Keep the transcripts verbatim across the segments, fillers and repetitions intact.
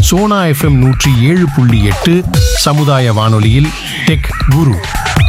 Sona FM நூற்றி ஏழு புள்ளி எட்டு சமுதாய வானொலியில் டெக் குரு.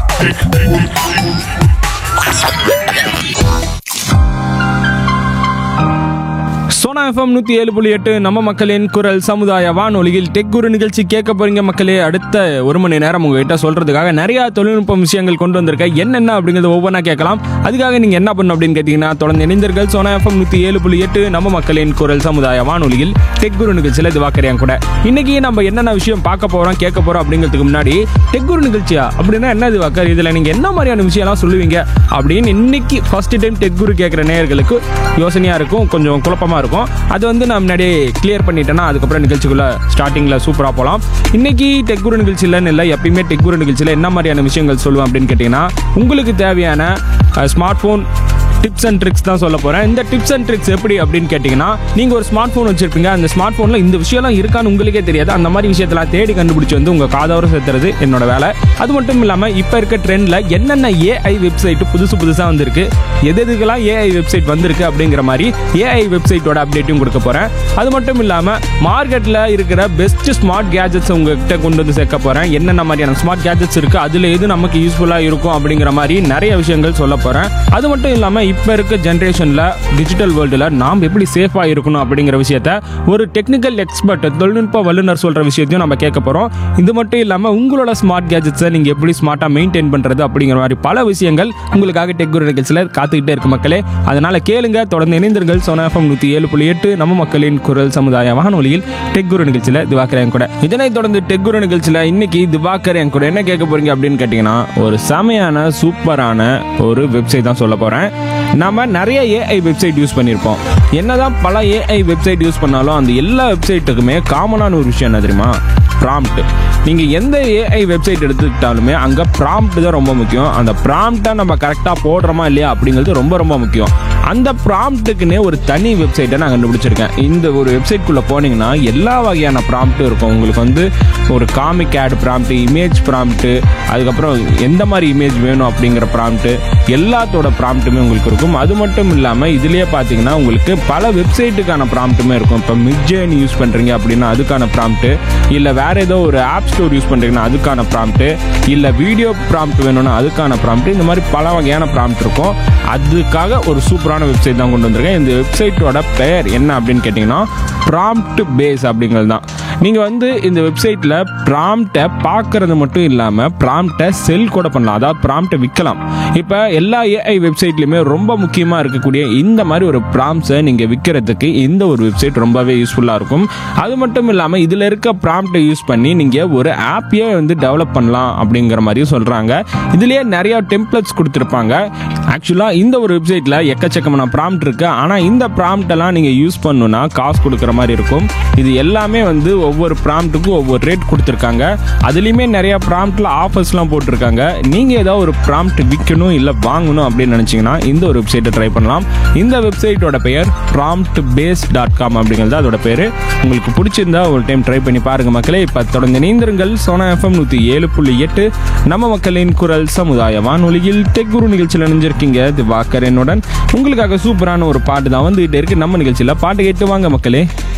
சோனா எஃப்எம் நூற்றி ஏழு புள்ளி எட்டு நம்ம மக்களின் குரல் சமுதாய வானொலியில் டெக் குரு நிகழ்ச்சி கேட்க போறீங்க மக்களே. அடுத்த ஒரு மணி நேரம் உங்ககிட்ட சொல்றதுக்காக நிறைய தொழில்நுட்ப விஷயங்கள் கொண்டு வந்திருக்கேன். என்னென்ன அப்படிங்கிறது ஒவ்வொன்றா கேட்கலாம். அதுக்காக நீங்க என்ன பண்ணணும் அப்படின்னு கேட்டீங்கன்னா, தொடர்ந்து இணைந்தீர்கள் சோனா எஃப்எம் நூற்றி ஏழு புள்ளி எட்டு நம்ம மக்களின் குரல் சமுதாய வானொலியில் டெக் குரு நிகழ்ச்சியில் இது வாக்கறியாங்க கூட. இன்னைக்கு நம்ம என்னென்ன விஷயம் பார்க்க போறோம் கேட்க போறோம் அப்படிங்கிறதுக்கு முன்னாடி, டெக் குரு நிகழ்ச்சியா அப்படின்னா என்ன இது வாக்கர், இதுல நீங்க என்ன மாதிரியான விஷயம்லாம் சொல்லுவீங்க அப்படின்னு இன்னைக்கு ஃபர்ஸ்ட் டைம் டெக் குரு கேட்குற நேயர்களுக்கு யோசனையா இருக்கும், கொஞ்சம் குழப்பமா இருக்கும். அது வந்து நான் முன்னாடியே கிளியர் பண்ணிட்டேன்னா அதுக்கப்புறம் நிகழ்ச்சிக்குள்ள ஸ்டார்டிங்ல சூப்பரா போகலாம். இன்னைக்கு டெக் குரு நிகழ்ச்சியில் இல்லை, எப்பயுமே டெக் குரு நிகழ்ச்சியில் என்ன மாதிரியான விஷயங்கள் சொல்லுவேன் அப்படின்னு கேட்டீங்கன்னா, உங்களுக்கு தேவையான smart phone tips and tricks தான் சொல்ல போகிறேன். இந்த டிப்ஸ் அண்ட் ட்ரிக்ஸ் எப்படி அப்படின்னு கேட்டிங்கன்னா, நீங்கள் ஒரு ஸ்மார்ட் ஃபோன் வச்சுருப்பீங்க, அந்த ஸ்மார்ட் ஃபோனில் இந்த விஷயம்லாம் இருக்கான்னு உங்களுக்கே தெரியாது. அந்த மாதிரி விஷயத்தெல்லாம் தேடி கண்டுபிடிச்சி வந்து உங்கள் காதோர சேர்த்துறது என்னோட வேலை. அது மட்டும் இல்லாமல் இப்போ இருக்க ட்ரெண்டில் என்னென்ன ஏஐ வெப்சைட்டு புதுசு புதுசாக வந்திருக்கு, எது எதுக்கெல்லாம் ஏஐ வெப்சைட் வந்திருக்கு அப்படிங்கிற மாதிரி ஏஐ வெப்சைட்டோட அப்டேட்டும் கொடுக்க போகிறேன். அது மட்டும் இல்லாமல் மார்க்கெட்டில் இருக்கிற பெஸ்ட் ஸ்மார்ட் கேஜெட்ஸ் உங்ககிட்ட கொண்டு வந்து சேர்க்க போகிறேன். என்னென்ன மாதிரியான ஸ்மார்ட் கேஜெட்ஸ் இருக்குது, அதில் எது நமக்கு யூஸ்ஃபுல்லாக இருக்கும் அப்படிங்கிற மாதிரி நிறைய விஷயங்கள் சொல்ல போகிறேன். அது மட்டும் இல்லாமல் இப்போ இருக்க ஜென்ரேஷனில் டிஜிட்டல் வேர்ல்டில் நாம் எப்படி சேஃபாக இருக்கணும் அப்படிங்கிற விஷயத்த ஒரு டெக்னிக்கல் எக்ஸ்பர்ட், தொழில்நுட்ப வல்லுநர் சொல்கிற விஷயத்தையும் நம்ம கேட்க போகிறோம். இது மட்டும் இல்லாமல் உங்களோட ஸ்மார்ட் கேஜெட்ஸை நீங்கள் எப்படி ஸ்மார்ட்டாக மெயின்டைன் பண்ணுறது அப்படிங்கிற மாதிரி பல விஷயங்கள் உங்களுக்காக டெக் குரு நிகழ்ச்சியில் காத்துக்கிட்டே இருக்கு மக்களே. அதனால் கேளுங்க, தொடர்ந்து இணைந்தீர்கள் சோனா எஃப்எம் நூற்றி ஏழு புள்ளி எட்டு நம்ம மக்களின் குரல் சமுதாய வானொலியில் டெக் குரு நிகழ்ச்சியில் திவாகர் கூட. இதனைத் தொடர்ந்து டெக் குரு நிகழ்ச்சியில் இன்னைக்கு திவாகர் கூட என்ன கேட்க போறீங்க அப்படின்னு கேட்டிங்கன்னா, ஒரு செமையான சூப்பரான ஒரு வெப்சைட் தான் சொல்ல போகிறேன். நம்ம நிறைய ஏஐ வெப்சைட் யூஸ் பண்ணியிருப்போம். என்னதான் பல ஏஐ வெப்சைட் யூஸ் பண்ணாலும் அந்த எல்லா வெப்சைட்டுக்குமே காமனான ஒரு விஷயம் என்ன தெரியுமா? ப்ராம்ப்ட். நீங்கள் எந்த ஏஐ வெப்சைட் எடுத்துக்கிட்டாலுமே அங்கே ப்ராம்ப்ட் தான் ரொம்ப முக்கியம். அந்த ப்ராம்ப்டை நம்ம கரெக்டாக போடுறோமா இல்லையா அப்படிங்கிறது ரொம்ப ரொம்ப முக்கியம். அந்த ப்ராம்ப்ட்டுக்குன்னே ஒரு தனி வெப்சைட்டை நான் கண்டுபிடிச்சிருக்கேன். இந்த ஒரு வெப்சைட்குள்ளே போனீங்கன்னா எல்லா வகையான ப்ராம்ப்ட்டும் இருக்கும். உங்களுக்கு வந்து ஒரு comic add prompt, image prompt, அதுக்கப்புறம் எந்த மாதிரி இமேஜ் வேணும் அப்படிங்கிற ப்ராம்ப்ட்டு, எல்லாத்தோட ப்ராம்ப்ட்டுமே உங்களுக்கு இருக்கும். அது மட்டும் இல்லாமல் இதுலேயே பார்த்தீங்கன்னா உங்களுக்கு பல வெப்சைட்டுக்கான ப்ராம்ப்ட்டுமே இருக்கும். இப்போ மிட்ஜேர்னி யூஸ் பண்ணுறீங்க அப்படின்னா அதுக்கான ப்ராம்ப்ட்டு, இல்லை வேறு ஏதோ ஒரு ஆப் ஸ்டோர் யூஸ் பண்ணுறீங்கன்னா அதுக்கான ப்ராம்ப்ட்டு, இல்லை வீடியோ ப்ராம்ப்ட் வேணும்னா அதுக்கான ப்ராம்ப்ட்டு, இந்த மாதிரி பல வகையான ப்ராம்ப்ட் இருக்கும். அதுக்காக ஒரு சூப்பரான வெப்சைட் தான் கொண்டு வந்திருக்கேன். இந்த வெப்சைட்டோட பெயர் என்ன அப்படின்னு கேட்டிங்கன்னா, ப்ராம்ப்ட் பேஸ் அப்படிங்கிறது தான். நீங்கள் வந்து இந்த வெப்சைட்டில் ப்ராம்ப்டை பார்க்கறது மட்டும் இல்லாமல் ப்ராம்ப்டை செல் கூட பண்ணலாம், அதாவது ப்ராம்ப்டை விற்கலாம். இப்போ எல்லா ஏஐ வெப்சைட்லையுமே ரொம்ப முக்கியமாக இருக்கக்கூடிய இந்த மாதிரி ஒரு ப்ராம்ப்ஸை நீங்கள் விற்கிறதுக்கு இந்த ஒரு வெப்சைட் ரொம்பவே யூஸ்ஃபுல்லாக இருக்கும். அது மட்டும் இல்லாமல் இதில் இருக்க ப்ராம்ப்டை யூஸ் பண்ணி நீங்கள் ஒரு ஆப்பையே வந்து டெவலப் பண்ணலாம் அப்படிங்கிற மாதிரியும் சொல்கிறாங்க. இதுலேயே நிறையா டெம்ப்ளேட்ஸ் கொடுத்துருப்பாங்க. ஆக்சுவலாக இந்த ஒரு வெப்சைட்டில் எக்கச்சக்கமான ப்ராம்ப்ட் இருக்குது. ஆனால் இந்த ப்ராம்ப்டெல்லாம் நீங்கள் யூஸ் பண்ணணுன்னா காசு கொடுக்குற மாதிரி இருக்கும். இது எல்லாமே வந்து ஒவ்வொரு ப்ராம்ப்ட்டுக்கும் ஒவ்வொரு ரேட் கொடுத்துருக்காங்க. அதுலேயுமே நிறைய ப்ராம்ப்டில் ஆஃபர்ஸ்லாம் போட்டிருக்காங்க. நீங்கள் ஏதாவது ஒரு ப்ராம்ப்ட் விற்கணும் இல்லை வாங்கணும் அப்படின்னு நினச்சிங்கன்னா இந்த ஒரு வெப்சைட்டை ட்ரை பண்ணலாம். இந்த வெப்சைட்டோட பெயர் ப்ராம்ப்ட் பேஸ் டாட் காம் அப்படிங்கிறது அதோட பேர். உங்களுக்கு பிடிச்சிருந்தா ஒரு டைம் ட்ரை பண்ணி பாருங்கள் மக்களே. இப்போ தொடர்ந்து இணைந்திருங்கள் சோனா எஃப்எம் நூற்றி ஏழு புள்ளி எட்டு நம்ம மக்களின் குரல் சமுதாய வானொலியில் டெக் குரு நிகழ்ச்சியில் நினைஞ்சிருக்கீங்க திவாகர் என்னுடன். உங்களுக்காக சூப்பரான ஒரு பாட்டு தான் வந்துகிட்டே இருக்கு. நம்ம நிகழ்ச்சியில் பாட்டு கேட்டு வாங்க மக்களே.